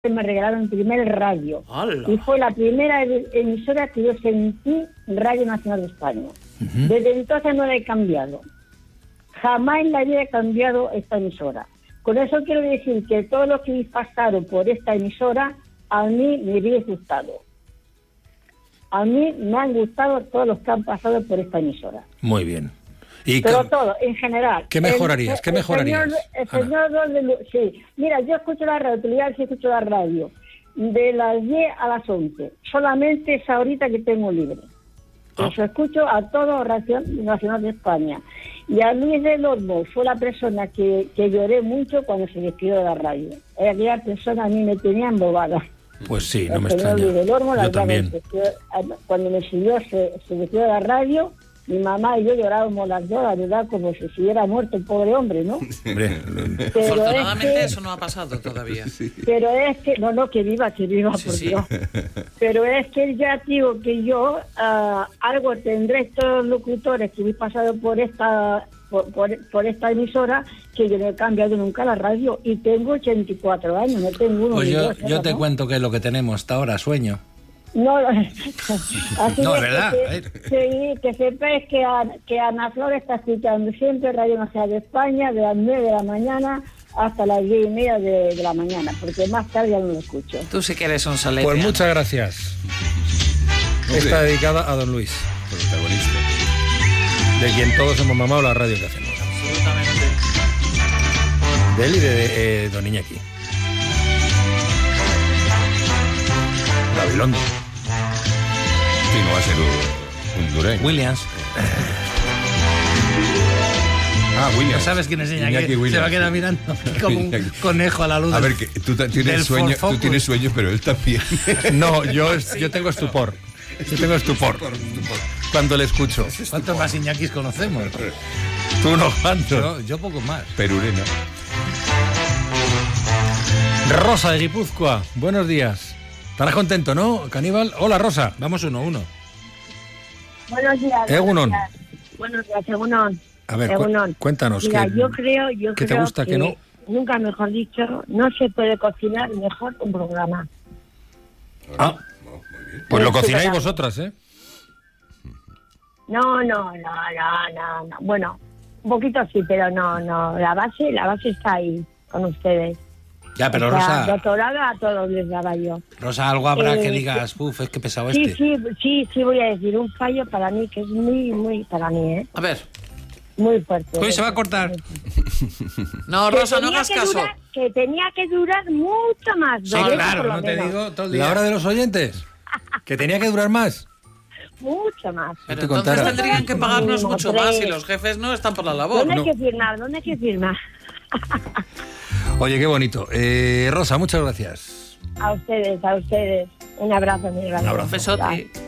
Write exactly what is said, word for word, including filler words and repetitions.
me regalaron el primer radio. ¡Hala! Y fue la primera emisora que yo sentí, Radio Nacional de España. Uh-huh. Desde entonces no la he cambiado. Jamás en la vida he cambiado esta emisora. Con eso quiero decir que todos los que pasaron por esta emisora, a mí me había gustado. A mí me han gustado todos los que han pasado por esta emisora. Muy bien. ¿Y Pero qué, todo, en general. ¿Qué mejorarías? El, ¿Qué mejorarías? El señor, el señor de, sí. Mira, yo escucho la radio, utilidad, sí escucho la radio, de las diez a las once. Solamente es ahorita que tengo libre. Ah. Eso escucho a todo Radio Nacional de España. Y a Luis del Olmo fue la persona que, que lloré mucho cuando se despidió de la radio. Aquella persona a mí me tenía embobada. Pues sí, no el me señor extraña. Luis del Olmo, la Yo también. Cuando me siguió, se, se despidió de la radio. Mi mamá y yo llorábamos las dos, la verdad, como si se hubiera muerto el pobre hombre, ¿no? Hombre, pero afortunadamente es que, eso no ha pasado todavía. Sí. Pero es que, no, no, que viva, que viva, Sí, por sí. Dios. Pero es que ya digo que yo, uh, algo tendré estos locutores que he pasado por esta por, por, por esta emisora, que yo no he cambiado nunca la radio, y tengo ochenta y cuatro años, no tengo uno. pues ni yo, dos, yo te ¿no? cuento qué es lo que tenemos hasta ahora, sueño. No, así No, es ¿verdad? Que, sí, que sepáis que, que Ana Flor está escuchando siempre Radio Nacional de España de las nueve de la mañana hasta las diez y media de, de la mañana, porque más tarde ya no lo escucho. Tú sí que eres un solemne. Pues muchas gracias. Hombre. Está dedicada a don Luis, Protagonista. de quien todos hemos mamado la radio que hacemos. Absolutamente. De él y de eh, don Iñaki. Gabilondo. Sí, no va a ser un, un Durén. Williams. Ah, Williams. ¿No sabes quién es Iñaki? Iñaki Williams. Se va a quedar mirando como un Iñaki. conejo a la luz. A del- ver, que tú ta- del tienes sueño, Ford tú Focus. tienes sueño, pero él también. No, yo, es- yo tengo estupor. Yo tengo estupor cuando le escucho. ¿Cuántos más Iñakis conocemos? Tú unos cuantos. Yo, yo pocos más. Perurena. Rosa de Guipúzcoa, buenos días. Estarás contento, ¿no, Caníbal? Hola, Rosa. Vamos uno a uno. Buenos días. Egunon. Buenos días, buenos días, Egunon. A ver, cu- Egunon. cuéntanos. Mira, que, yo creo, yo ¿qué te creo gusta, que que no? nunca mejor dicho, no se puede cocinar mejor un programa. Ah, pues lo cocináis vosotras, ¿eh? No, no, no, no, no, no. Bueno, un poquito sí, pero no, no. La base, la base está ahí con ustedes. Ya, pero O sea, Rosa, doctorada a todos les daba yo. Rosa, algo habrá Eh, que digas, uf, es que pesado Sí, este. sí, sí, sí voy a decir un fallo para mí que es muy, muy para mí, ¿eh? A ver. Muy fuerte. Uy, se va a cortar. No, Que Rosa, no tenía hagas que caso. durar- que tenía que durar mucho más. Sí, dos veces claro, por lo no te menos. digo todo el día. ¿La hora de los oyentes? ¿Que tenía que durar más? Mucho más. Pero te entonces contara. tendrían que pagarnos Mínimo mucho tres. más y los jefes no están por la labor. ¿Dónde no. hay que firmar? ¿Dónde hay que firmar? Oye, qué bonito. Eh, Rosa, muchas gracias. A ustedes, a ustedes. Un abrazo, mi hermano. Un abrazo. Besote.